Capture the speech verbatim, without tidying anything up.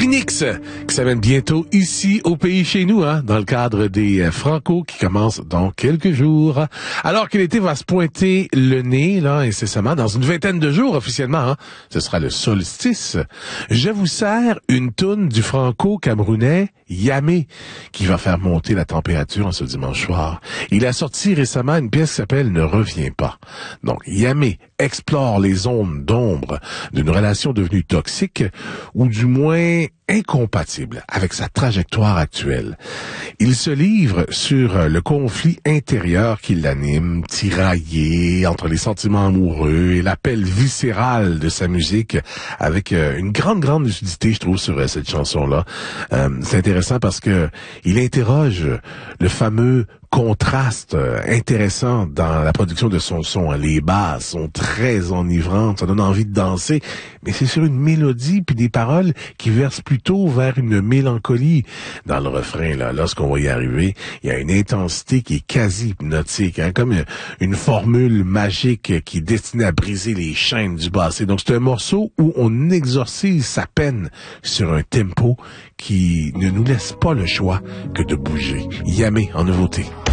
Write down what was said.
Phoenix, qui s'amène bientôt ici au pays chez nous, hein, dans le cadre des euh, Franco qui commencent dans quelques jours. Alors que l'été va se pointer le nez, là, incessamment, dans une vingtaine de jours officiellement, hein, ce sera le solstice. Je vous sers une toune du Franco camerounais Yamé, qui va faire monter la température en ce dimanche soir. Il a sorti récemment une pièce qui s'appelle Ne reviens pas. Donc, Yamé explore les zones d'ombre d'une relation devenue toxique, ou du moins incompatible avec sa trajectoire actuelle. Il se livre sur le conflit intérieur qui l'anime, tiraillé entre les sentiments amoureux et l'appel viscéral de sa musique, avec une grande, grande lucidité, je trouve, sur cette chanson-là. Euh, c'est intéressant parce que il interroge le fameux contraste euh, intéressant dans la production de son son. Les basses sont très enivrantes, ça donne envie de danser, mais c'est sur une mélodie puis des paroles qui versent plutôt vers une mélancolie. Dans le refrain, là, lorsqu'on va y arriver, il y a une intensité qui est quasi hypnotique, hein, comme une formule magique qui est destinée à briser les chaînes du passé. Donc c'est un morceau où on exorcise sa peine sur un tempo qui ne nous laisse pas le choix que de bouger. Yamé en nouveauté.